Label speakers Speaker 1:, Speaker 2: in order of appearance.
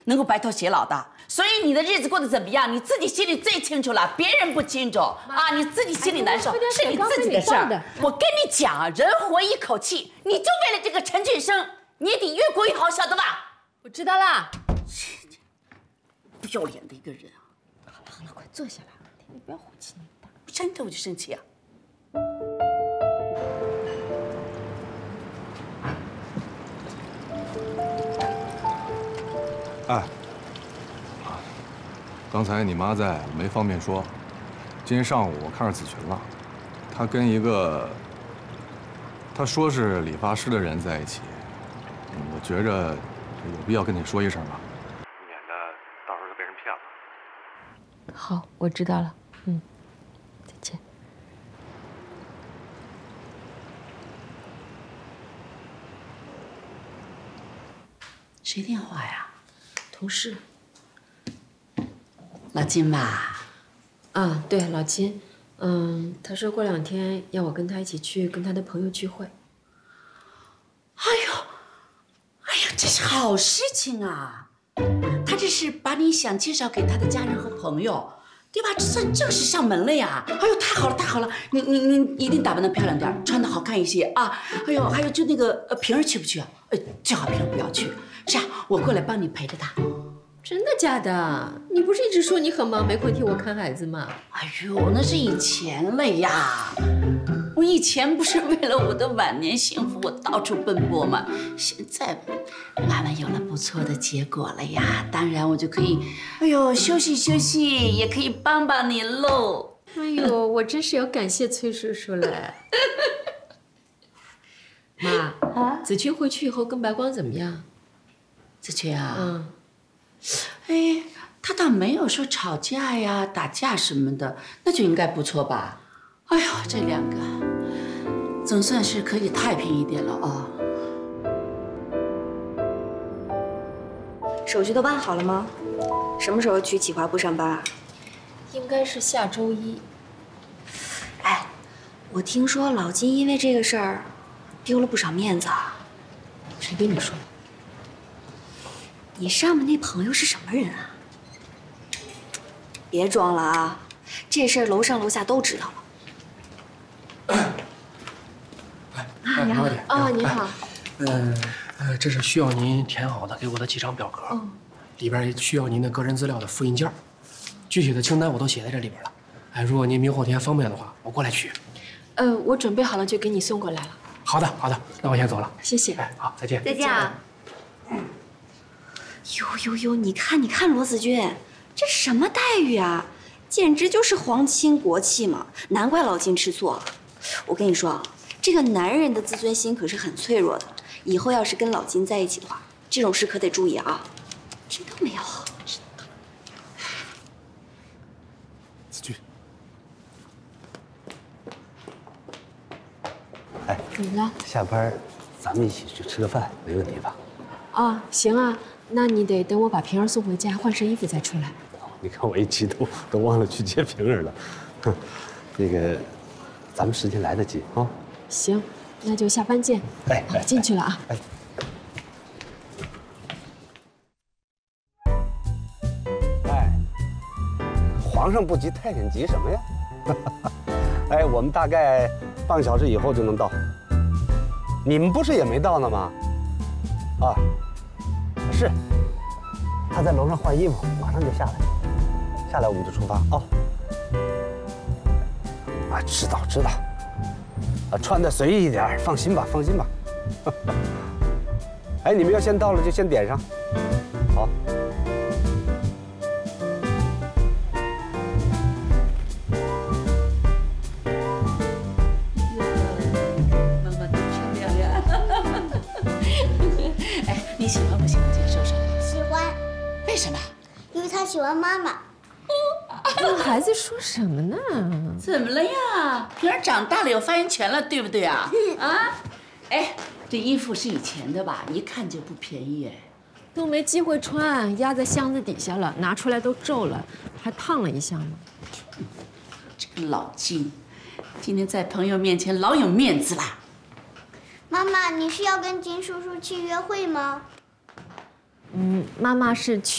Speaker 1: 能够白头偕老的。所以你的日子过得怎么样，你自己心里最清楚了，别人不清楚啊！你自己心里难受，是你自己的事儿。我跟你讲，人活一口气，你就为了这个陈俊生，你也得越过越好，晓得吧？
Speaker 2: 我知道啦。
Speaker 1: 不要脸的一个人啊！
Speaker 2: 好了，快坐下来，你不要火气那么大。
Speaker 1: 真的我就生气啊！
Speaker 3: 哎，刚才你妈在，我没方便说。今天上午我看着子群了，她跟一个，她说是理发师的人在一起。我觉着有必要跟你说一声吧，免得到时候就被人骗了。
Speaker 2: 好，我知道了。再见。
Speaker 1: 谁电话呀？
Speaker 2: 同事。
Speaker 1: 老金吧？
Speaker 2: 啊，对，老金。他说过2天要我跟他一起去跟他的朋友聚会。
Speaker 1: 哎呀，这是好事情啊！他这是把你想介绍给他的家人和朋友，对吧？这算正式上门了呀！哎呦，太好了，太好了！你一定打扮得漂亮点，穿得好看一些啊！哎呦，还有就那个平儿去不去啊？最好平儿不要去。是啊，我过来帮你陪着他。
Speaker 2: 真的假的？你不是一直说你很忙，没空替我看孩子吗？
Speaker 1: 哎呦，那是以前了呀！我以前不是为了我的晚年幸福，我到处奔波吗？现在慢慢有了不错的结果了呀，当然我就可以，休息休息，也可以帮帮你喽。
Speaker 2: 哎呦，我真是要感谢崔叔叔了。妈，子群回去以后跟白光怎么样？
Speaker 1: 子群啊，哎，他倒没有说吵架呀、打架什么的，那就应该不错吧？哎呦，这2个总算是可以太平一点了啊。
Speaker 4: 手续都办好了吗？什么时候去企划部上班啊？
Speaker 2: 应该是下周1。
Speaker 4: 哎，我听说老金因为这个事儿丢了不少面子啊。
Speaker 2: 谁跟你说的？
Speaker 4: 你上面那朋友是什么人啊？别装了啊！这事儿楼上楼下都知道了。
Speaker 5: 你好。
Speaker 2: 啊，你好。
Speaker 5: 这是需要您填好的给我的几张表格，里边需要您的个人资料的复印件，具体的清单我都写在这里边了。哎，如果您明后天方便的话，我过来取。
Speaker 2: 我准备好了就给你送过来了。
Speaker 5: 好的，好的，那我先走了。
Speaker 2: 谢谢。
Speaker 5: 哎，好，再见。
Speaker 4: 再见啊！呦，你看罗子君，这什么待遇啊？简直就是皇亲国戚嘛！难怪老金吃醋。我跟你说啊，这个男人的自尊心可是很脆弱的。以后要是跟老金在一起的话，这种事可得注意啊！听到没有？
Speaker 3: 子君，
Speaker 6: 哎，
Speaker 2: 怎么了？
Speaker 6: 下班咱们一起去吃个饭，没问题吧？
Speaker 2: 啊，行啊，那你得等我把平儿送回家，换身衣服再出来。
Speaker 6: 你看我一激动，都忘了去接平儿了。哼，那个，咱们时间来得及啊。
Speaker 2: 行，那就下班见。
Speaker 6: 哎，
Speaker 2: 进去了啊。
Speaker 6: 哎，皇上不急，太监急什么呀？哎，我们大概半个小时以后就能到。你们不是也没到呢吗？啊，是。他在楼上换衣服，马上就下来。下来我们就出发啊。啊，知道。啊，穿得随意一点，放心吧。哎，你们要先到了就先点上。好。
Speaker 1: 妈妈多漂亮呀！哎，你喜欢不喜欢这个寿寿？
Speaker 7: 喜欢，
Speaker 1: 为什么？
Speaker 7: 因为他喜欢妈妈。
Speaker 2: 这孩子说什么呢？
Speaker 1: 怎么了呀？平儿长大了有发言权了，对不对啊？啊？哎，这衣服是以前的吧？一看就不便宜哎。
Speaker 2: 都没机会穿，压在箱子底下了，拿出来都皱了，还烫了一下呢。
Speaker 1: 这个老金，今天在朋友面前老有面子啦。
Speaker 7: 妈妈，你是要跟金叔叔去约会吗？
Speaker 2: 妈妈是去。